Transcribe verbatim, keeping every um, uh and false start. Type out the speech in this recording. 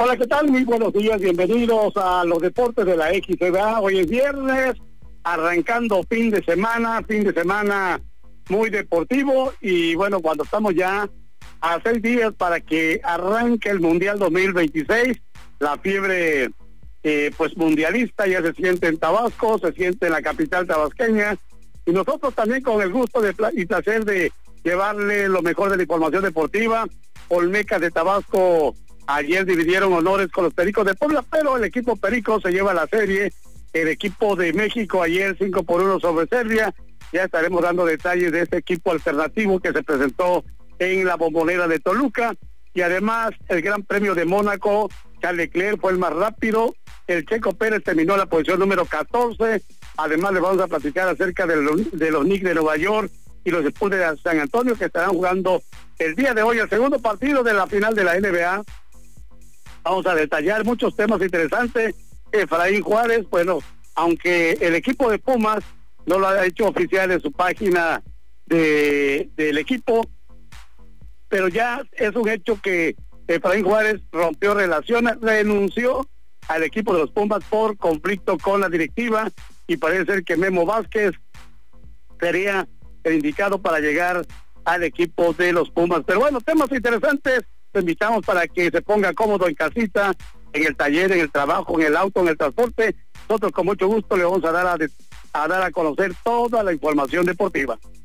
Hola, ¿qué tal? Muy buenos días, bienvenidos a los deportes de la X T V A. Hoy es viernes, arrancando fin de semana, fin de semana muy deportivo y bueno, cuando estamos ya a seis días para que arranque el Mundial dos mil veintiséis, la fiebre eh, pues mundialista ya se siente en Tabasco, se siente en la capital tabasqueña y nosotros también con el gusto de pla- y placer de llevarle lo mejor de la información deportiva. Olmecas de Tabasco ayer dividieron honores con los Pericos de Puebla, pero el equipo Perico se lleva la serie. El equipo de México ayer cinco por uno sobre Serbia. Ya estaremos dando detalles de este equipo alternativo que se presentó en la Bombonera de Toluca. Y además el Gran Premio de Mónaco, Charles Leclerc fue el más rápido. El Checo Pérez terminó la posición número catorce. Además le vamos a platicar acerca de los, de los Knicks de Nueva York y los Spurs de San Antonio, que estarán jugando el día de hoy el segundo partido de la final de la N B A. Vamos a detallar muchos temas interesantes. Efraín Juárez, bueno, aunque el equipo de Pumas no lo ha hecho oficial en su página de del equipo, pero ya es un hecho que Efraín Juárez rompió relaciones, renunció al equipo de los Pumas por conflicto con la directiva y parece ser que Memo Vázquez sería el indicado para llegar al equipo de los Pumas. Pero bueno, temas interesantes. Te invitamos para que se ponga cómodo en casita, en el taller, en el trabajo, en el auto, en el transporte. Nosotros con mucho gusto le vamos a dar a, de, a dar a conocer toda la información deportiva.